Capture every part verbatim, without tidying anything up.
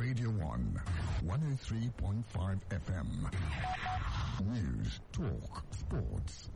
Radio one, one oh three point five F M. News, talk, sports.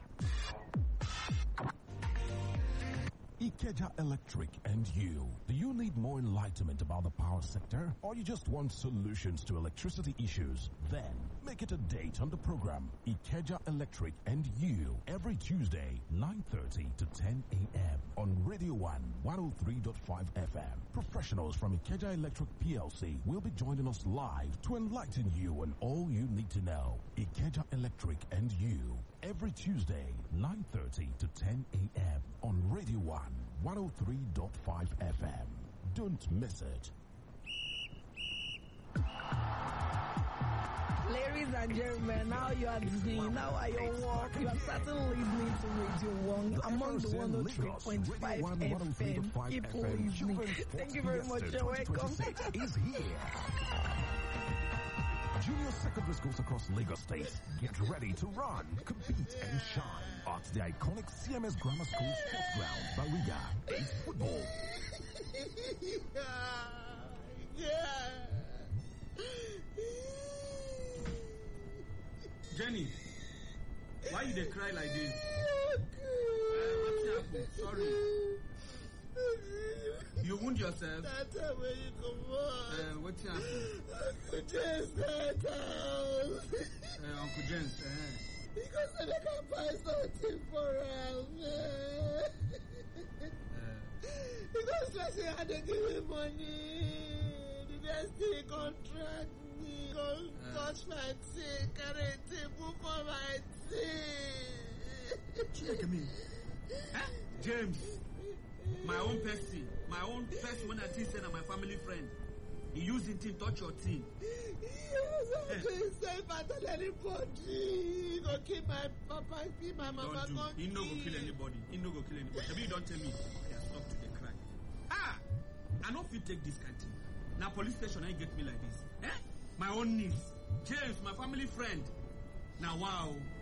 Ikeja Electric and you. Do you need more enlightenment about the power sector, or you just want solutions to electricity issues? Then make it a date on the program Ikeja Electric and you every Tuesday, nine thirty to ten a.m. on Radio one, one oh three point five F M. Professionals from Ikeja Electric P L C will be joining us live to enlighten you on all you need to know. Ikeja Electric and you every Tuesday, nine thirty to ten a.m. on Radio one, one oh three point five F M. Don't miss it. Ladies and gentlemen, now you are listening, now are your walk. You are certainly listening to Radio one among the one oh three point five F M. People listening. Thank you very much. You're welcome. Is here. Junior secondary schools across Lagos State, get ready to run, compete, and shine at the iconic C M S Grammar School Sports Ground, Bariga. It's football. Yeah. Jenny, why you dey cry like this? Uh, what happened? Sorry. You wound yourself? That time when you come on. Uh, what happened? Uncle James died out. Uh, Uncle James, uh. Because I can buy something for him. Uh. Because I say I had to give him money. The next day he contract me. Go uh. touch my teeth. Carry a table for my teeth. Check me. Huh? James. My own person, my own person when I think say na my family friend. He using team touch your team. Yes, I'm doing safe. I tell anybody. He go kill my papa, kill my mama. Don't do. He no go kill anybody. He no go kill anybody. Maybe you don't tell me. Okay, stop to the cry. Ah, I no fit take this kind of thing. Now police station ain't get me like this. Eh? My own niece, James, my family friend. Now wow.